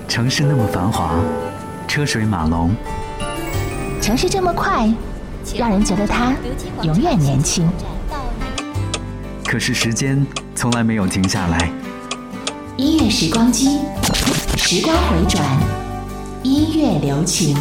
城市那么繁华，车水马龙， 城市这么快，让人觉得它永远年轻。 可是时间从来没有停下来。 音乐时光机，时光回转，音乐留情。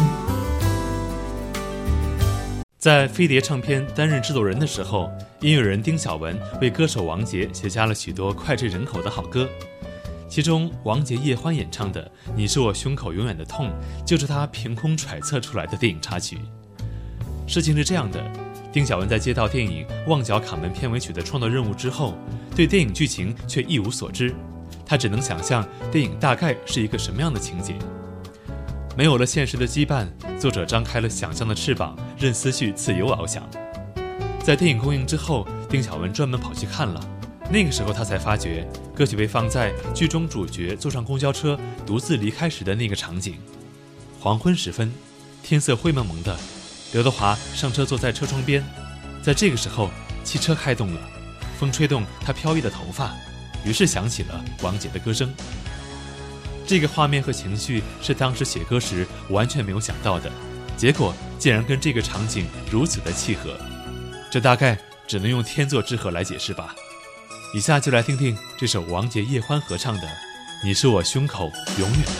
在飞碟唱片担任制作人的时候，音乐人丁晓文为歌手王杰写下了许多脍炙人口的好歌，其中王杰叶欢演唱的《你是我胸口永远的痛》就是他凭空揣测出来的电影插曲。事情是这样的，丁晓文在接到电影《旺角卡门》片尾曲的创作任务之后，对电影剧情却一无所知，他只能想象电影大概是一个什么样的情节。没有了现实的羁绊，作者张开了想象的翅膀，任思绪自由翱翔。在电影公映之后，丁晓文专门跑去看了，那个时候他才发觉歌曲被放在剧中主角坐上公交车独自离开时的那个场景。黄昏时分，天色灰蒙蒙的，刘德华上车坐在车窗边，在这个时候汽车开动了，风吹动他飘逸的头发，于是响起了王杰的歌声。这个画面和情绪是当时写歌时完全没有想到的，结果竟然跟这个场景如此的契合，这大概只能用天作之合来解释吧。以下就来听听这首王杰叶欢合唱的《你是我胸口永远》。